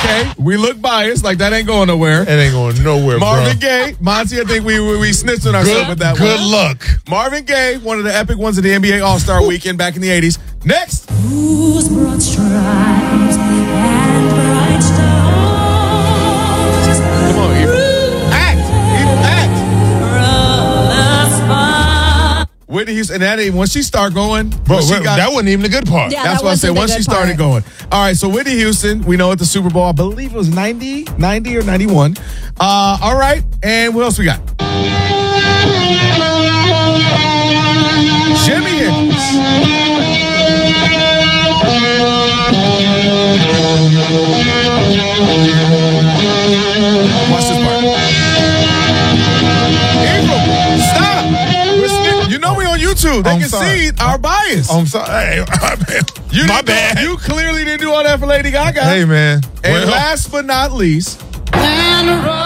Okay, we look biased, like that ain't going nowhere. It ain't going nowhere, Marvin bro. Gaye, Monty, I think we snitched on ourselves with that Good one. luck. Marvin Gaye, one of the epic ones of the NBA All-Star Weekend back in the 80s. Next. Whose broad stripes and bright stars Come on, Evil. Act. Whitney Houston, and that ain't, once she start going, Bro, that wasn't even the good part. Yeah. that's that what I said. wasn't the Once she good started part. going. All right, so Whitney Houston, we know at the Super Bowl, I believe it was 90 or 91. All right, and what else we got? Jimi Hendrix. Watch this part. April, stop. You know we on YouTube. They I'm can sorry. see our bias. I'm sorry. Hey, my bad. You clearly didn't do all that for Lady Gaga. Hey, man. And Well, last but not least, and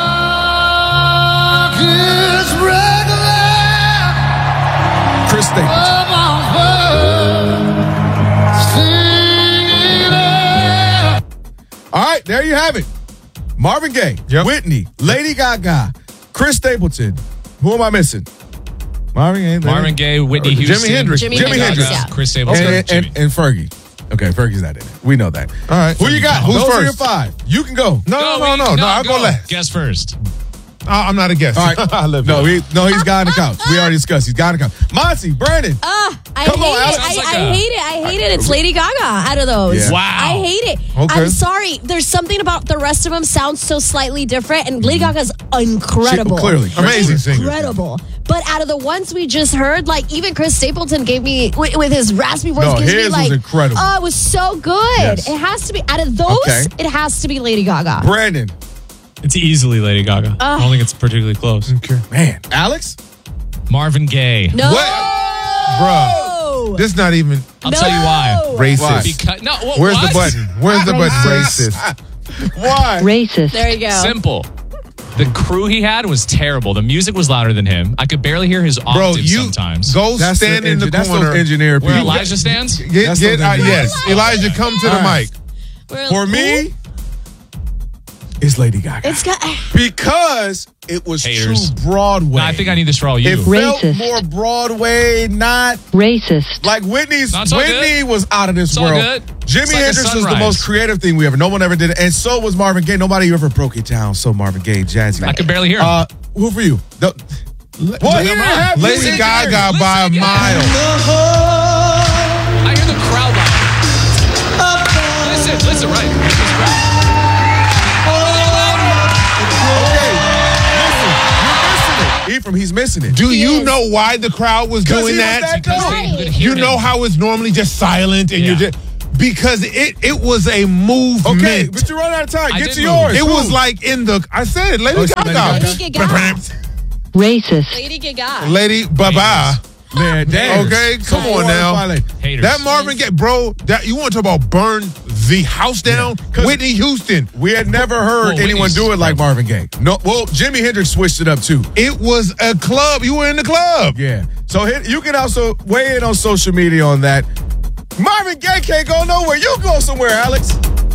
rock is regular. Chris Stapleton. All right, there you have it. Marvin Gaye, Yep. Whitney, Lady Gaga, Chris Stapleton. Who am I missing? Marvin Gaye, Whitney Houston, Hendrix. Jimi Lady Hendrix, Gaga, yeah. Chris Stapleton, and Fergie. Okay, Fergie's not in it. We know that. All right. Who you got? Who's Those are your first? 5. You can go. No. I'll go last. Guess first. I'm not a guest. All right. I live No, here. he's got on the couch. We already discussed. He's got on the couch. Monty, Brandon. I Come on, hate Alex. it. Sounds like I hate it. I hate it. It's Lady Gaga out of those. Yeah. Wow. I hate it. Okay. I'm sorry. There's something about the rest of them sounds so slightly different, and Lady Gaga's incredible. Clearly. Amazing singer. Incredible. But out of the ones we just heard, like even Chris Stapleton gave me, with his raspy voice, No, gives me his like, was incredible. Oh, it was so good. Yes. It has to be, out of those, Okay. it has to be Lady Gaga. Brandon. It's easily Lady Gaga. I don't think it's particularly close. Okay. Man. Alex? Marvin Gaye. No. What? Bruh. This not even I'll tell you why. racist. Why? Because Where's what? the button? Where's the button? Racist. Racist. Why? Racist. There you go. Simple. The crew he had was terrible. The music was louder than him. I could barely hear his Bro, octaves you sometimes. go stand in the That's corner. those engineer Where people. Elijah stands? Get That's those yes. Elijah, come to the All right. mic. For me, it's Lady Gaga. It's got. Because it was Haters. true Broadway. No, I think I need this for all you. It felt Racist. more Broadway, not Racist. like Whitney's. No, it's all Whitney good. was out of this It's all world. good. Jimi It's like a Hendrix was the sunrise. most creative thing we ever. No one ever did it, and so was Marvin Gaye. Nobody ever broke it down. So Marvin Gaye, jazzy. I could barely hear him. Who for you? What? He didn't have Lady music Gaga here. by a Listen, mile. I hear the crowd loud. Listen, right. This crowd. Ephraim, he's missing it. Do you is. know why the crowd was 'Cause doing he was that? that Because dope. they could hear You know him. how it's normally just silent and you're Yeah. just because it was a movement. Okay, but you run out of time. I Get to did yours. move. It was Who? like in the I said it, Lady Oh, it's Lady Gaga. Lady Gaga. Racist. Lady Gaga. Lady Bye-bye. Man, damn. Okay, come on now. Haters. That Marvin Gaye, bro, that you want to talk about burn the house down? 'Cause- Whitney Houston. We had never heard Well, anyone Whitney's- do it like Marvin Gaye. No, well, Jimi Hendrix switched it up too. It was a club. You were in the club. Yeah. So you can also weigh in on social media on that. Marvin Gaye can't go nowhere. You go somewhere, Alex.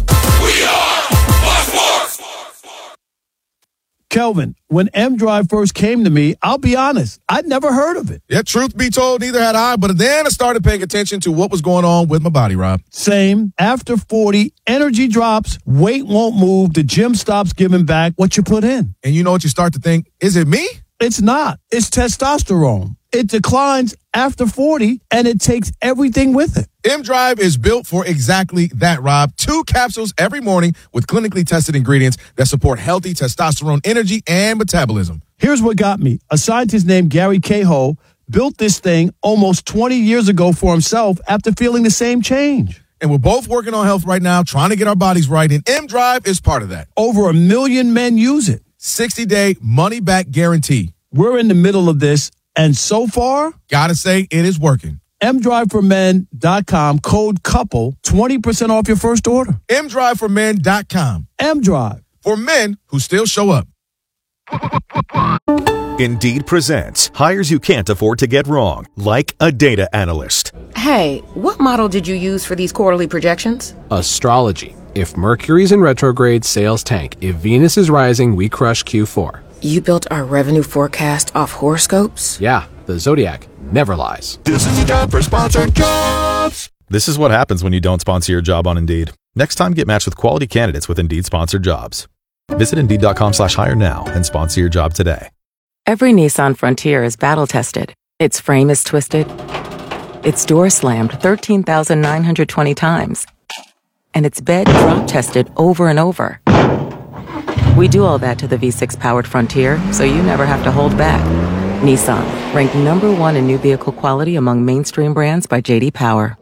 Kelvin, when M Drive first came to me, I'll be honest, I'd never heard of it. Yeah, truth be told, neither had I. But then I started paying attention to what was going on with my body, Rob. Same. After 40, energy drops, weight won't move, the gym stops giving back what you put in. And you know what you start to think? Is it me? It's not. It's testosterone. It declines after 40, and it takes everything with it. M Drive is built for exactly that, Rob. 2 capsules every morning with clinically tested ingredients that support healthy testosterone energy and metabolism. Here's what got me. A scientist named Gary Cahill built this thing almost 20 years ago for himself after feeling the same change. And we're both working on health right now, trying to get our bodies right, and M Drive is part of that. Over 1 million men use it. 60-day money-back guarantee. We're in the middle of this, and so far, Gotta say, it is working. mdriveformen.com, code COUPLE, 20% off your first order. mdriveformen.com. M-Drive. For men who still show up. Indeed presents hires you can't afford to get wrong, like a data analyst. Hey, what model did you use for these quarterly projections? Astrology. If Mercury's in retrograde, sales tank. If Venus is rising, we crush Q4. You built our revenue forecast off horoscopes? Yeah, the Zodiac never lies. This is the time for sponsored jobs. This is what happens when you don't sponsor your job on Indeed. Next time, get matched with quality candidates with Indeed sponsored jobs. Visit Indeed.com/hire now and sponsor your job today. Every Nissan Frontier is battle-tested. Its frame is twisted. Its door slammed 13,920 times. And its bed drop-tested over and over. We do all that to the V6-powered Frontier, so you never have to hold back. Nissan, ranked #1 in new vehicle quality among mainstream brands by J.D. Power.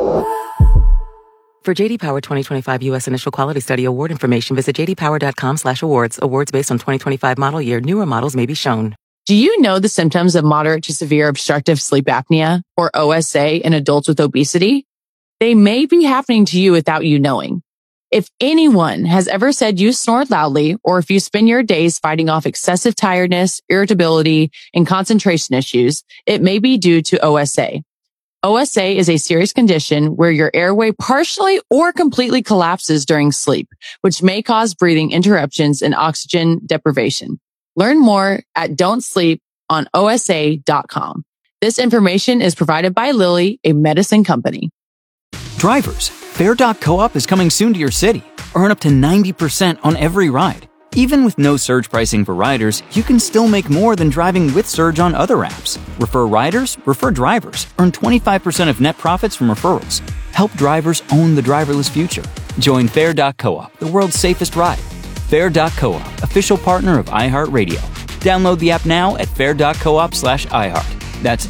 For J.D. Power 2025 U.S. Initial Quality Study Award information, visit jdpower.com/awards. Awards based on 2025 model year. Newer models may be shown. Do you know the symptoms of moderate to severe obstructive sleep apnea, or OSA, in adults with obesity? They may be happening to you without you knowing. If anyone has ever said you snore loudly, or if you spend your days fighting off excessive tiredness, irritability, and concentration issues, it may be due to OSA. OSA is a serious condition where your airway partially or completely collapses during sleep, which may cause breathing interruptions and oxygen deprivation. Learn more at don'tsleeponosa.com. This information is provided by Lilly, a medicine company. Drivers, Fair.coop is coming soon to your city. Earn up to 90% on every ride. Even with no surge pricing for riders, you can still make more than driving with Surge on other apps. Refer riders, refer drivers. Earn 25% of net profits from referrals. Help drivers own the driverless future. Join Fair.coop, the world's safest ride. Fair.coop, official partner of iHeartRadio. Download the app now at fair.coop/iHeart. That's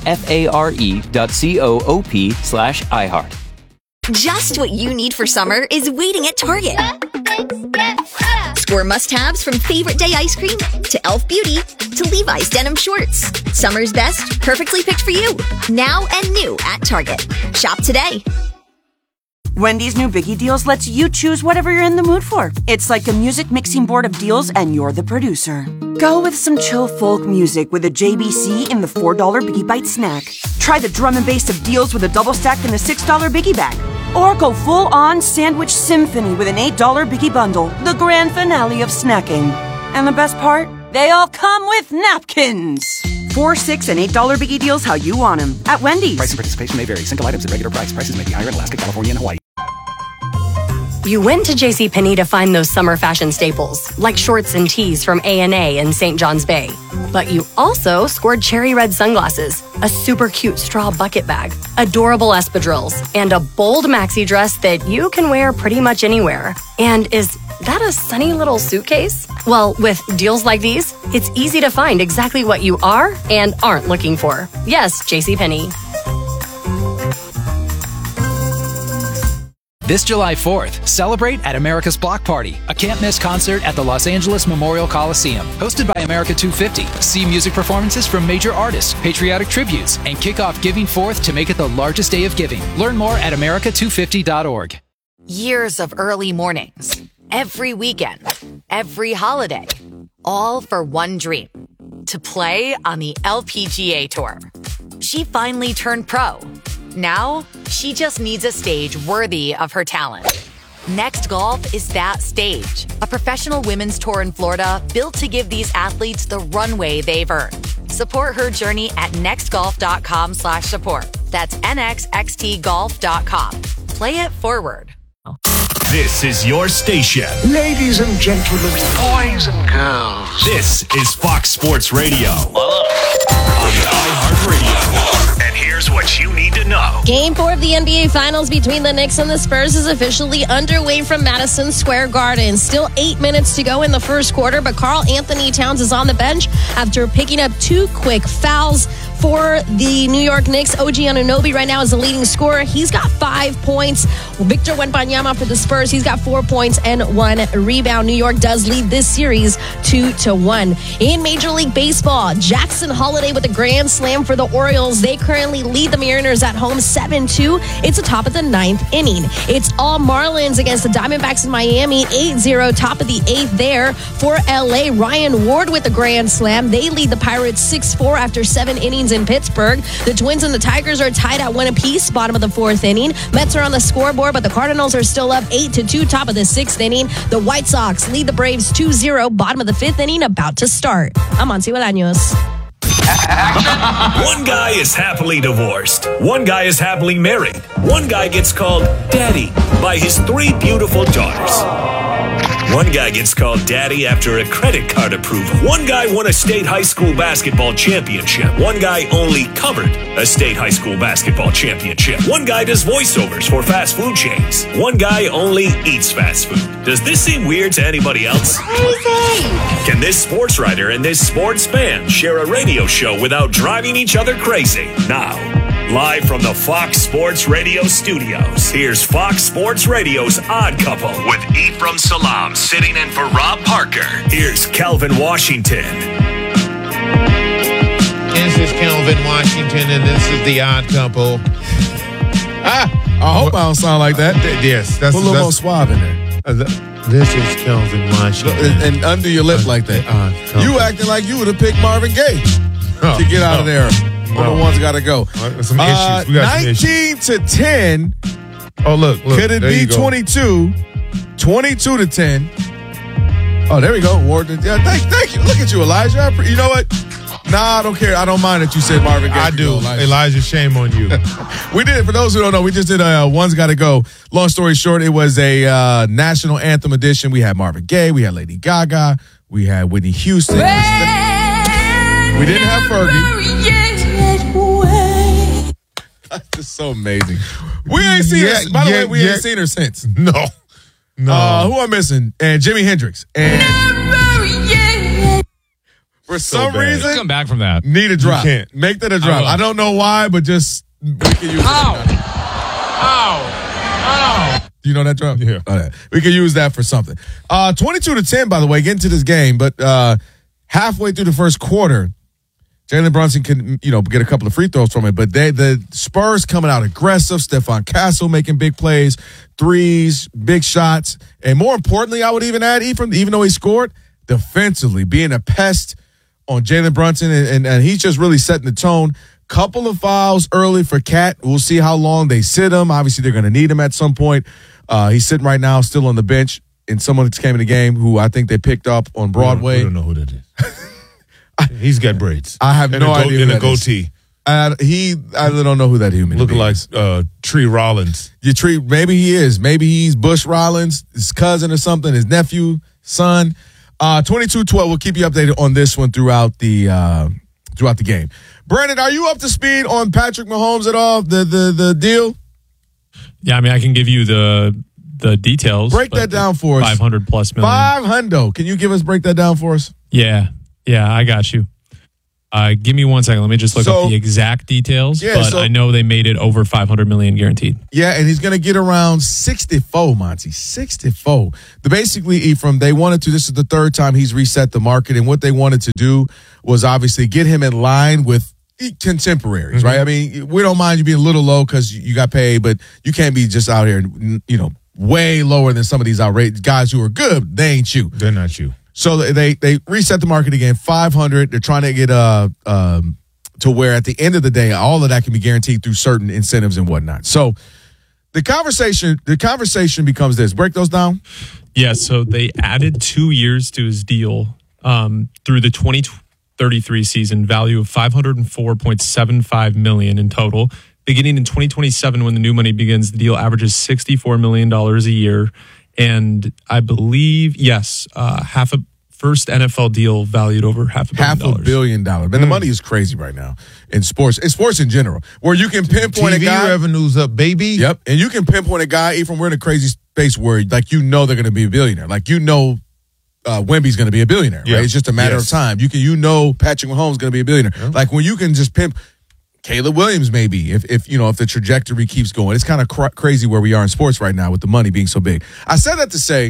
FARE.coop/iHeart. Just what you need for summer is waiting at Target. Score must-haves from favorite day ice cream to Elf Beauty to Levi's denim shorts. Summer's best, perfectly picked for you. Now and new at Target. Shop today. Wendy's new Biggie Deals lets you choose whatever you're in the mood for. It's like a music mixing board of deals and you're the producer. Go with some chill folk music with a JBC in the $4 Biggie Bite snack. Try the drum and bass of deals with a double stack in the $6 Biggie Bag. Or go full-on sandwich symphony with an $8 Biggie Bundle, the grand finale of snacking. And the best part? They all come with napkins. $4, $6, and $8 Biggie Deals how you want them at Wendy's. Price and participation may vary. Single items at regular price. Prices may be higher in Alaska, California, and Hawaii. You went to JCPenney to find those summer fashion staples, like shorts and tees from A&A in St. John's Bay. But you also scored cherry red sunglasses, a super cute straw bucket bag, adorable espadrilles, and a bold maxi dress that you can wear pretty much anywhere. And is that a sunny little suitcase? Well, with deals like these, it's easy to find exactly what you are and aren't looking for. Yes, JCPenney. This July 4th, celebrate at America's Block Party, a can't-miss concert at the Los Angeles Memorial Coliseum. Hosted by America 250, see music performances from major artists, patriotic tributes, and kick off Giving Forth to make it the largest day of giving. Learn more at america250.org. Years of early mornings, every weekend, every holiday, all for one dream, to play on the LPGA Tour. She finally turned pro. Now, she just needs a stage worthy of her talent. Next Golf is that stage. A professional women's tour in Florida built to give these athletes the runway they've earned. Support her journey at nextgolf.com/support. That's nxxtgolf.com. Play it forward. This is your station. Ladies and gentlemen, boys and girls. This is Fox Sports Radio. On iHeartRadio. And here's what you need to know. Game 4 of the NBA Finals between the Knicks and the Spurs is officially underway from Madison Square Garden. Still 8 minutes to go in the first quarter, but Karl Anthony Towns is on the bench after picking up 2 quick fouls for the New York Knicks. OG Anunoby right now is the leading scorer. He's got 5 points. Victor Wembanyama for the Spurs, he's got 4 points and 1 rebound. New York does lead this series 2-1. In Major League Baseball, Jackson Holliday with a grand slam for the Orioles. They currently lead the Mariners at home 7-2. It's the top of the 9th inning. It's all Marlins against the Diamondbacks in Miami, 8-0, top of the 8th there. For LA, Ryan Ward with a grand slam. They lead the Pirates 6-4 after 7 innings in Pittsburgh. The Twins and the Tigers are tied at 1 apiece, bottom of the 4th inning. Mets are on the scoreboard, but the Cardinals are still up 8-2, top of the 6th inning. The White Sox lead the Braves 2-0, bottom of the 5th inning, about to start. I'm Monty Bolaños. One guy is happily divorced. One guy is happily married. One guy gets called daddy by his 3 beautiful daughters. One guy gets called daddy after a credit card approval. One guy won a state high school basketball championship. One guy only covered a state high school basketball championship. One guy does voiceovers for fast food chains. One guy only eats fast food. Does this seem weird to anybody else? Can this sports writer and this sports fan share a radio show without driving each other crazy? Now, live from the Fox Sports Radio studios, here's Fox Sports Radio's Odd Couple with Ephraim Salam sitting in for Rob Parker. Here's Calvin Washington. This is Calvin Washington, and this is the Odd Couple. I hope I don't sound like that. Yes. Put a little more suave in there. This is Calvin Washington. And under your lip like that. You acting like you would have picked Marvin Gaye to get out of there. The ones got to go. Some issues. We got 19-10. Oh, look. Could it be 22? 22-10. Oh, there we go. Warden. Yeah, thank you. Look at you, Elijah. You know what? Nah, I don't care. I don't mind that you said Marvin Gaye. I do. Elijah, shame on you. We did. For those who don't know, we just did One's Gotta Go. Long story short, it was a national anthem edition. We had Marvin Gaye. We had Lady Gaga. We had Whitney Houston. We didn't have Fergie. That's just so amazing. We ain't seen her. By the way, we ain't seen her since. No. Who am I missing? And Jimi Hendrix. And for some reason, come back from that. Need a drop. You can't. Make that a drop. I don't know why, but just we can use it. Ow. Do you know that drop? Yeah. Okay. We can use that for something. 22-10, by the way, getting to this game, but halfway through the first quarter, Jalen Brunson can, get a couple of free throws from it, but the Spurs coming out aggressive. Stephon Castle making big plays, threes, big shots, and more importantly, I would even add, even though he scored, defensively being a pest on Jalen Brunson, and he's just really setting the tone. Couple of fouls early for Cat. We'll see how long they sit him. Obviously, they're going to need him at some point. He's sitting right now, still on the bench, and someone that came in the game who I think they picked up on Broadway. We don't know who that is. He's got braids. I have no idea. And a goatee. I really don't know who that human is. Looking like Tree Rollins. Maybe he is. Maybe he's Bush Rollins, his cousin or something, his nephew, son. 22-12. We'll keep you updated on this one throughout the game. Brandon, are you up to speed on Patrick Mahomes at all? The deal? Yeah, I can give you the details. Break that down for us. 500 plus million. 500. Can you break that down for us? Yeah, I got you. Give me 1 second. Let me just look up the exact details. Yeah, but I know they made it over 500 million guaranteed. Yeah, and he's going to get around 64, Monty. 64. Basically, Ephraim, they wanted to. This is the third time he's reset the market, and what they wanted to do was obviously get him in line with contemporaries, right? We don't mind you being a little low because you got paid, but you can't be just out here, way lower than some of these outrageous guys who are good. They ain't you. They're not you. So they reset the market again, 500. They're trying to get to where at the end of the day, all of that can be guaranteed through certain incentives and whatnot. So the conversation becomes this. Break those down. Yeah. So they added 2 years to his deal through the 2033 season, value of $504.75 million in total. Beginning in 2027, when the new money begins, the deal averages $64 million a year. And I believe, half a first NFL deal valued over $500 million. $500 million. Man, the money is crazy right now in sports. In sports in general, where you can pinpoint TV a guy. Revenue's up, baby. Yep. And you can pinpoint a guy, even we're in a crazy space where, they're going to be a billionaire. Wemby's going to be a billionaire, right? It's just a matter of time. Patrick Mahomes is going to be a billionaire. Yeah. Like when you can just pimp Caleb Williams, maybe if the trajectory keeps going. It's kind of crazy where we are in sports right now with the money being so big. I said that to say,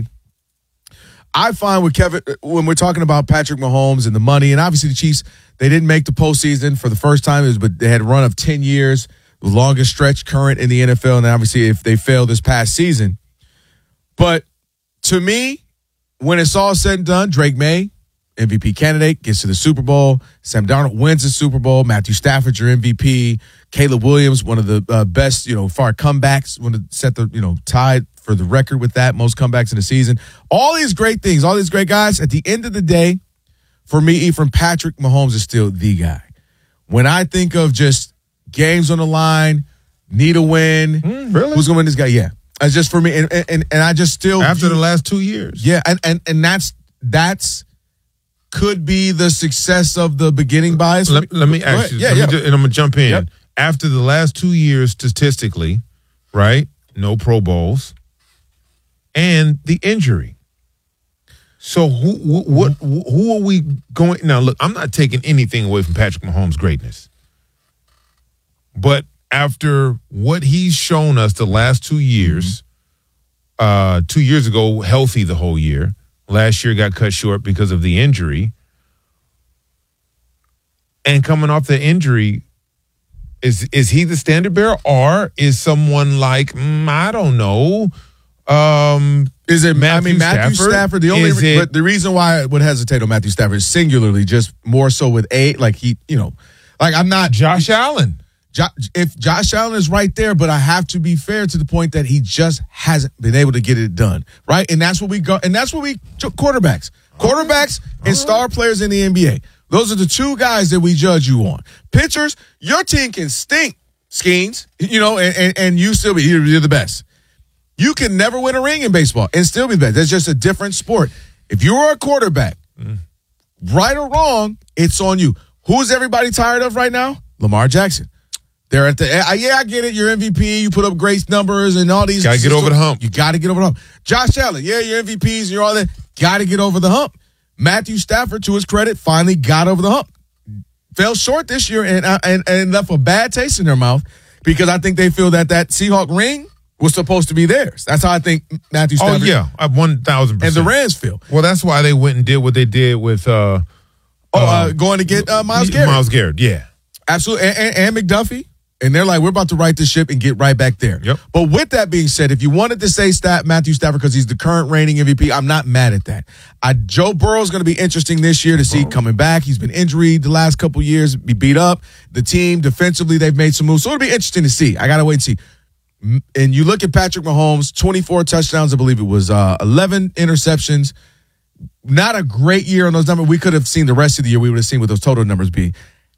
I find with Kevin, when we're talking about Patrick Mahomes and the money, and obviously the Chiefs, they didn't make the postseason for the first time, but they had a run of 10 years, the longest stretch current in the NFL, and obviously if they failed this past season. But to me, when it's all said and done, Drake May, MVP candidate, gets to the Super Bowl. Sam Darnold wins the Super Bowl. Matthew Stafford, your MVP. Caleb Williams, one of the best, far comebacks, want to set the, tied for the record with that, most comebacks in the season. All these great things, all these great guys. At the end of the day, for me, Ephraim, Patrick Mahomes is still the guy. When I think of just games on the line, need a win, really? Who's going to win this guy? Yeah. It's just for me, and I just still after the last 2 years. Yeah, and that's could be the success of the beginning bias. Let me ask you, and I'm gonna jump in. Yep. After the last 2 years, statistically, right? No Pro Bowls, and the injury. So who are we going now? Look, I'm not taking anything away from Patrick Mahomes' greatness, but after what he's shown us the last 2 years, 2 years ago, healthy the whole year. Last year got cut short because of the injury. And coming off the injury, is he the standard bearer, or is someone like, I don't know, is it Matthew Stafford? But the reason why I would hesitate on Matthew Stafford is singularly just more so with I'm not Josh Allen. If Josh Allen is right there, but I have to be fair to the point that he just hasn't been able to get it done, right? And that's what we go. And that's what we quarterbacks and star players in the NBA. Those are the two guys that we judge you on. Pitchers, your team can stink, Skeens, and you still you're the best. You can never win a ring in baseball and still be the best. That's just a different sport. If you're a quarterback, right or wrong, it's on you. Who's everybody tired of right now? Lamar Jackson. They're at the I get it. You're MVP. You put up great numbers and all these. Got to get over the hump. You got to get over the hump. Josh Allen, your MVPs, you're all that. Got to get over the hump. Matthew Stafford, to his credit, finally got over the hump. Fell short this year and left a bad taste in their mouth because I think they feel that Seahawk ring was supposed to be theirs. That's how I think Matthew Stafford. Oh yeah, 1,000%. And the Rams feel. Well, that's why they went and did what they did with. Going to get Myles Garrett. Myles Garrett, yeah, absolutely, and McDuffie. And they're like, we're about to right this ship and get right back there. Yep. But with that being said, if you wanted to say Matthew Stafford because he's the current reigning MVP, I'm not mad at that. Joe Burrow's going to be interesting this year to see coming back. He's been injured the last couple of years, be beat up. The team, defensively, they've made some moves. So it'll be interesting to see. I got to wait and see. And you look at Patrick Mahomes, 24 touchdowns, I believe it was 11 interceptions. Not a great year on those numbers. We could have seen the rest of the year. We would have seen what those total numbers be.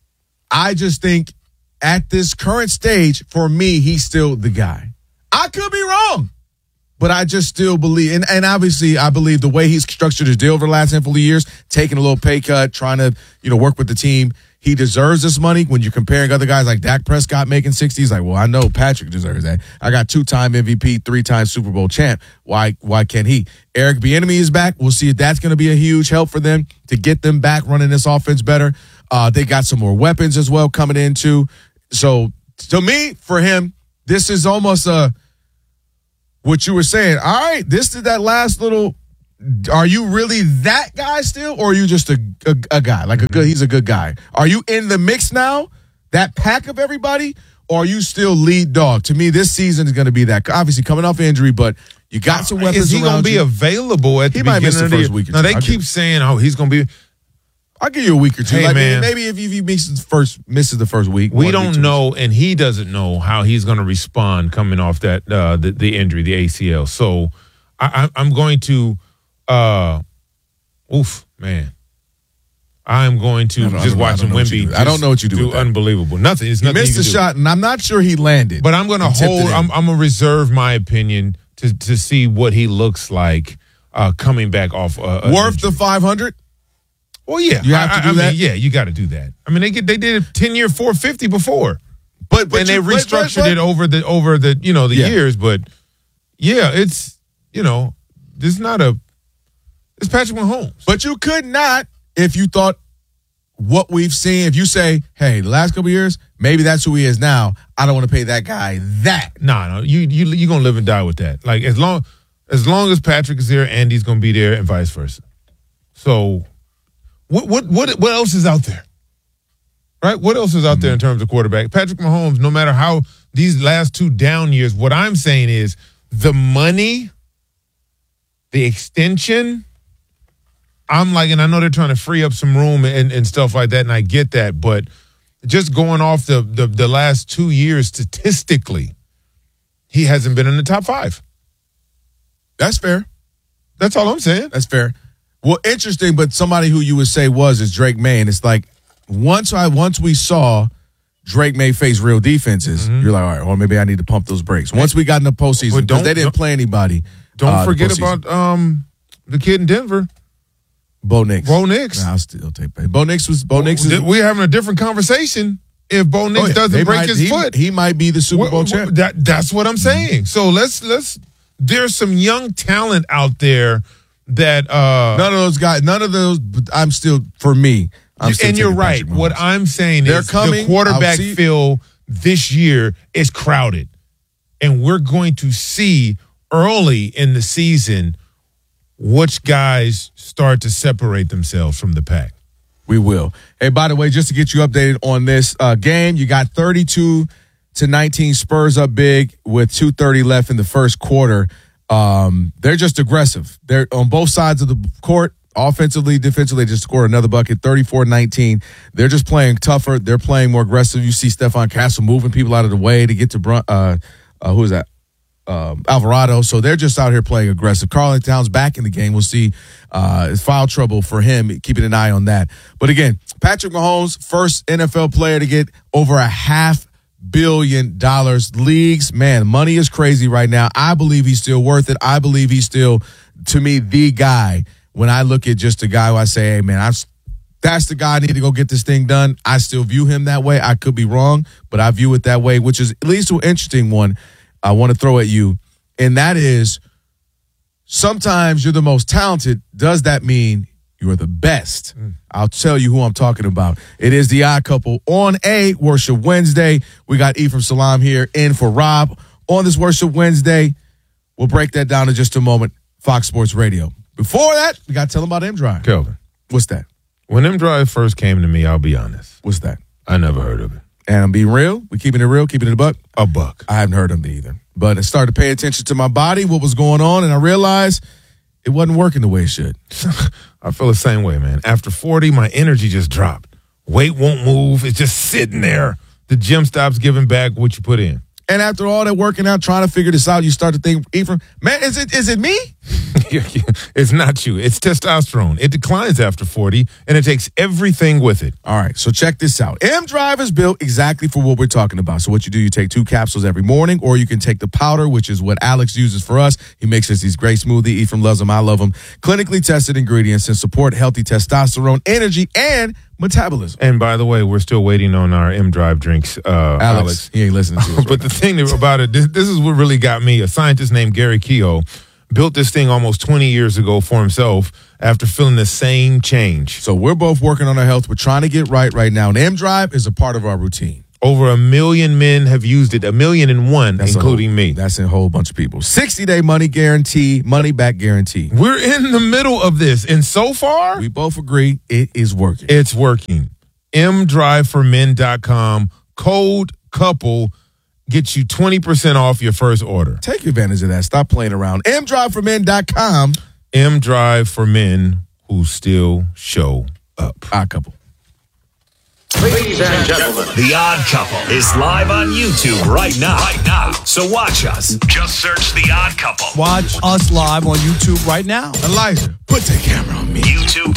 I just think at this current stage, for me, he's still the guy. I could be wrong, but I just still believe. And obviously, I believe the way he's structured his deal over the last handful of years, taking a little pay cut, trying to work with the team, he deserves this money. When you're comparing other guys like Dak Prescott making 60, he's like, well, I know Patrick deserves that. I got 2-time MVP, 3-time Super Bowl champ. Why can't he? Eric Bieniemy is back. We'll see if that's going to be a huge help for them to get them back running this offense better. They got some more weapons as well coming in too. So to me, for him, this is almost what you were saying. All right, this is that last little. Are you really that guy still, or are you just a guy he's a good guy? Are you in the mix now, that pack of everybody, or are you still lead dog? To me, this season is going to be that. Obviously, coming off injury, but you got some weapons. Is he going to be available at the beginning of the first week? No, they keep saying, he's going to be. I'll give you a week or two. Hey, man. Maybe if he misses the first week. We don't know, and he doesn't know how he's going to respond coming off that the injury, the ACL. So I'm going to, man. I'm going to just watch him Wemby. I don't know what you do. Unbelievable. Nothing. It's he nothing. missed the shot, and I'm not sure he landed. But I'm going to hold. I'm going to reserve my opinion to see what he looks like coming back off. Worth the 500. Well, yeah, you have to do that. Yeah, you got to do that. I mean, they did a 10-year $450 before, but they restructured it over the years. But yeah, it's it's Patrick Mahomes. But you could not, if you thought what we've seen. If you say, hey, the last couple of years, maybe that's who he is now. I don't want to pay that guy that. No, you gonna live and die with that. Like as long as Patrick is there, Andy's gonna be there, and vice versa. So. What else is out there? Right? What else is out there in terms of quarterback? Patrick Mahomes, no matter how these last 2 down years, what I'm saying is the money, the extension, I'm like, and I know they're trying to free up some room and stuff like that, and I get that, but just going off the last 2 years statistically, he hasn't been in the top 5. That's fair. That's all I'm saying. That's fair. Well, interesting, but somebody who you would say is Drake May, and it's like once we saw Drake May face real defenses, you're like, all right, well, maybe I need to pump those brakes. Once we got in the postseason, because they didn't play anybody. Don't forget about the kid in Denver. Bo Nix. Bo Nix. Nah, I'll still take that. Bo Nix. We're having a different conversation if Bo Nix doesn't break his foot. He might be the Super Bowl champ. That's what I'm saying. So let's. There's some young talent out there that none of those guys. None of those. But I'm still for me. And you're right. What I'm saying is the quarterback field this year is crowded, and we're going to see early in the season which guys start to separate themselves from the pack. We will. Hey, by the way, just to get you updated on this game, you got 32-19 Spurs up big with 2:30 left in the first quarter. They're just aggressive. They're on both sides of the court, offensively, defensively. They just scored another bucket, 34-19. They're just playing tougher. They're playing more aggressive. You see Stephon Castle moving people out of the way to get to who is that? Alvarado. So they're just out here playing aggressive. Karl Towns back in the game. We'll see foul trouble for him, keeping an eye on that. But again, Patrick Mahomes, first NFL player to get over $500 million. Leagues, man, money is crazy right now. I believe he's still worth it. I believe he's still, to me, the guy. When I look at just a guy who I say, hey, man, that's the guy I need to go get this thing done. I still view him that way. I could be wrong, but I view it that way, which is at least an interesting one I want to throw at you. And that is, sometimes you're the most talented. Does that mean you're the best? I'll tell you who I'm talking about. It is the Odd Couple on a Worship Wednesday. We got Ephraim Salaam here in for Rob on this Worship Wednesday. We'll break that down in just a moment. Fox Sports Radio. Before that, we got to tell them about M-Drive. Kelvin. What's that? When M-Drive first came to me, I'll be honest. What's that? I never heard of it. And I'm being real. We keeping it real, keeping it a buck. A buck. I haven't heard of it either. But I started to pay attention to my body, what was going on, and I realized it wasn't working the way it should. I feel the same way, man. After 40, my energy just dropped. Weight won't move. It's just sitting there. The gym stops giving back what you put in. And after all that working out, trying to figure this out, you start to think, Ephraim, man, is it me? It's not you. It's testosterone. It declines after 40, and it takes everything with it. All right, so check this out. M-Drive is built exactly for what we're talking about. So what you do, you take 2 capsules every morning, or you can take the powder, which is what Alex uses for us. He makes us these great smoothie. Ephraim loves them. I love them. Clinically tested ingredients and support healthy testosterone, energy, and metabolism. And by the way, we're still waiting on our M-Drive drinks, Alex. He ain't listening to us. But the thing about it, this is what really got me. A scientist named Gary Keogh built this thing almost 20 years ago for himself after feeling the same change. So we're both working on our health. We're trying to get right now. And M-Drive is a part of our routine. Over 1 million men have used it, 1,000,001, including me. That's a whole bunch of people. 60-day money guarantee, money back guarantee. We're in the middle of this, and so far, we both agree it is working. It's working. mdriveformen.com, code COUPLE, gets you 20% off your first order. Take advantage of that. Stop playing around. mdriveformen.com. M-Drive for men who still show up. Odd Couple. Ladies and gentlemen, The Odd Couple is live on YouTube right now. So watch us. Just search The Odd Couple. Watch us live on YouTube right now. Elijah, put the camera on me.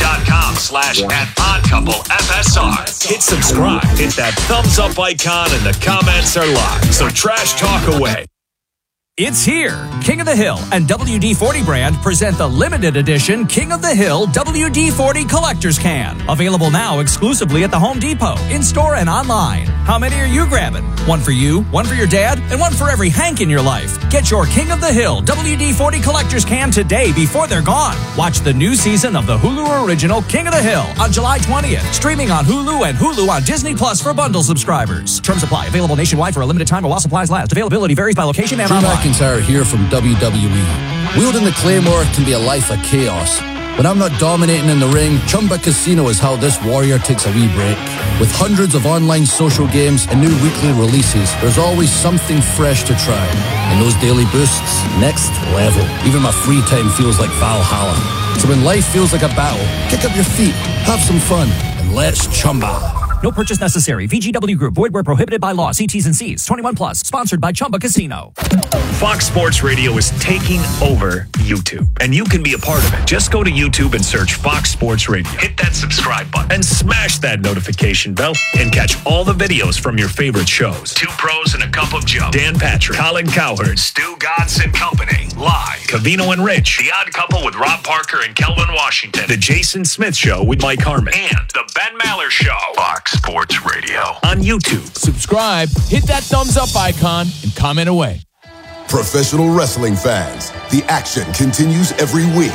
YouTube.com/@oddcouplefsr. Hit subscribe. Hit that thumbs up icon and the comments are live. So trash talk away. It's here. King of the Hill and WD-40 brand present the limited edition King of the Hill WD-40 Collector's Can. Available now exclusively at the Home Depot, in-store and online. How many are you grabbing? One for you, one for your dad, and one for every Hank in your life. Get your King of the Hill WD-40 Collector's Can today before they're gone. Watch the new season of the Hulu original King of the Hill on July 20th. Streaming on Hulu and Hulu on Disney Plus for bundle subscribers. Terms apply. Available nationwide for a limited time while supplies last. Availability varies by location and online. McIntyre here from WWE. Wielding the Claymore can be a life of chaos, When I'm not dominating in the ring, Chumba Casino is how this warrior takes a wee break. With hundreds of online social games and new weekly releases, there's always something fresh to try. And those daily boosts, next level. Even my free time feels like Valhalla. So when life feels like a battle, kick up your feet, have some fun, and let's Chumba. No purchase necessary. VGW Group. Void where prohibited by law. See T's and C's. 21 plus. Sponsored by Chumba Casino. Fox Sports Radio is taking over YouTube, and you can be a part of it. Just go to YouTube and search Fox Sports Radio. Hit that subscribe button and smash that notification bell and catch all the videos from your favorite shows. Two Pros and a Cup of Joe. Dan Patrick, Colin Cowherd, Stu Godson Company. Live. Covino and Rich. The Odd Couple with Rob Parker and Kelvin Washington. The Jason Smith Show with Mike Harmon. And The Ben Maller Show. Fox Sports Radio on YouTube. Subscribe, hit that thumbs up icon, and comment away. Professional wrestling fans, the action continues every week.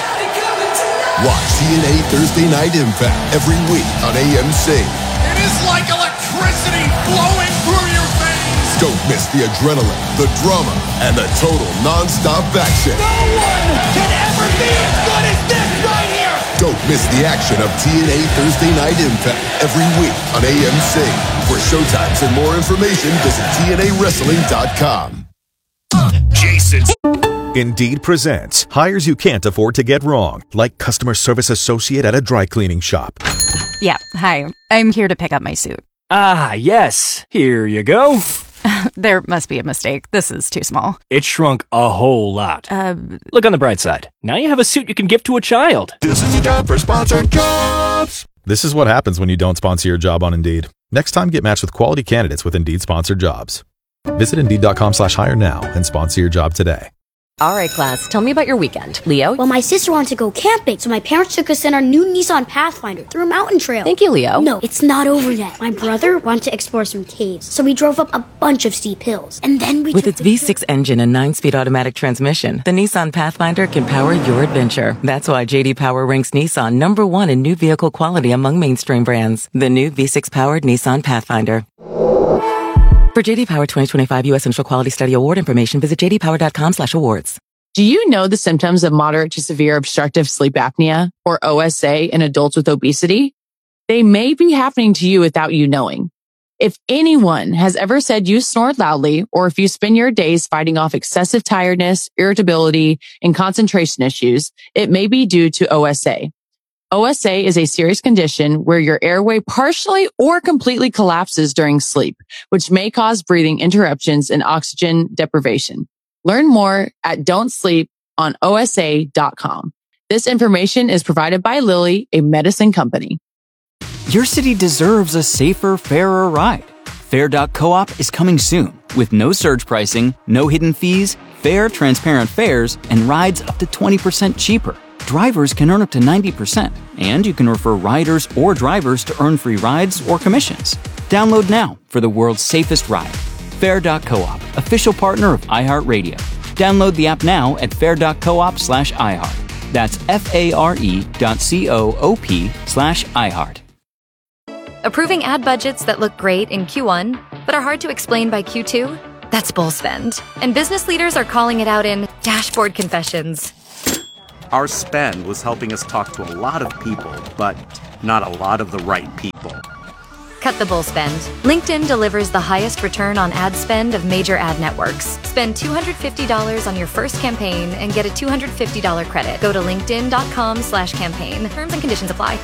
Watch TNA Thursday Night Impact every week on AMC. It is like electricity flowing through your veins. Don't miss the adrenaline, the drama, and the total non-stop action. No one can ever be as good as this right here. Don't miss the action of TNA Thursday Night Impact every week on AMC. For showtimes and more information, visit TNAWrestling.com. Jason. Indeed presents hires you can't afford to get wrong, like customer service associate at a dry cleaning shop. Yeah, hi. I'm here to pick up my suit. Ah, yes. Here you go. There must be a mistake. This is too small. It shrunk a whole lot. Look on the bright side. Now you have a suit you can give to a child. This is a job for sponsored jobs. This is what happens when you don't sponsor your job on Indeed. Next time, get matched with quality candidates with Indeed sponsored jobs. Visit Indeed.com/hire now and sponsor your job today. All right, class, tell me about your weekend. Leo? Well, my sister wanted to go camping, so my parents took us in our new Nissan Pathfinder through a mountain trail. Thank you, Leo. No, it's not over yet. My brother wanted to explore some caves, so we drove up a bunch of steep hills. And then we With its V6 engine and 9-speed automatic transmission, the Nissan Pathfinder can power your adventure. That's why J.D. Power ranks Nissan #1 in new vehicle quality among mainstream brands. The new V6-powered Nissan Pathfinder. For J.D. Power 2025 U.S. Central Quality Study Award information, visit jdpower.com/awards. Do you know the symptoms of moderate to severe obstructive sleep apnea, or OSA, in adults with obesity? They may be happening to you without you knowing. If anyone has ever said you snore loudly, or if you spend your days fighting off excessive tiredness, irritability, and concentration issues, it may be due to OSA. OSA is a serious condition where your airway partially or completely collapses during sleep, which may cause breathing interruptions and oxygen deprivation. Learn more at don'tsleeponosa.com. This information is provided by Lilly, a medicine company. Your city deserves a safer, fairer ride. Fair.coop is coming soon with no surge pricing, no hidden fees, fair, transparent fares, and rides up to 20% cheaper. Drivers can earn up to 90%, and you can refer riders or drivers to earn free rides or commissions. Download now for the world's safest ride. Fair.coop, official partner of iHeartRadio. Download the app now at fair.coop/iHeart. That's FARE.coop/iHeart. Approving ad budgets that look great in Q1, but are hard to explain by Q2? That's bull spend. And business leaders are calling it out in dashboard confessions. Our spend was helping us talk to a lot of people, but not a lot of the right people. Cut the bull spend. LinkedIn delivers the highest return on ad spend of major ad networks. Spend $250 on your first campaign and get a $250 credit. Go to linkedin.com/campaign. Terms and conditions apply.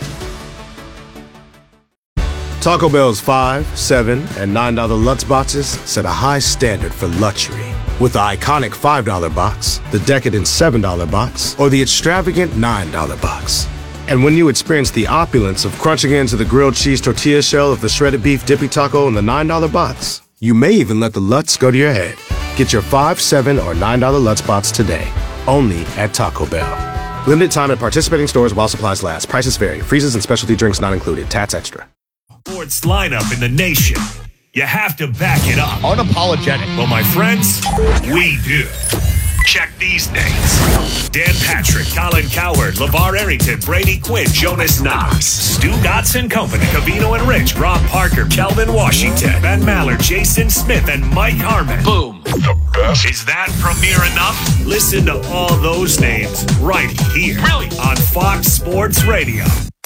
Taco Bell's $5, $7, and $9 Lutz boxes set a high standard for luxury. With the iconic $5 box, the decadent $7 box, or the extravagant $9 box. And when you experience the opulence of crunching into the grilled cheese tortilla shell of the shredded beef dippy taco in the $9 box, you may even let the Lutz go to your head. Get your $5, $7, or $9 Lutz box today, only at Taco Bell. Limited time at participating stores while supplies last. Prices vary. Freezes and specialty drinks not included. Tats extra. Sports lineup in the nation. You have to back it up. Unapologetic. Well, my friends, we do. Check these names: Dan Patrick, Colin Cowherd, LeVar Arrington, Brady Quinn, Jonas Knox, Stu Godson Company, Covino and Rich, Rob Parker, Kelvin Washington, Ben Maller, Jason Smith, and Mike Harmon. Boom. The best. Is that premiere enough? Listen to all those names right here. Really? On Fox Sports Radio.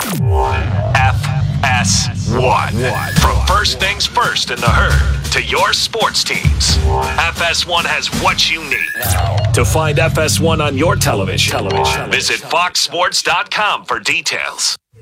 FS1. From first things first in the herd to your sports teams, FS1 has what you need. To find FS1 on your television, visit foxsports.com for details.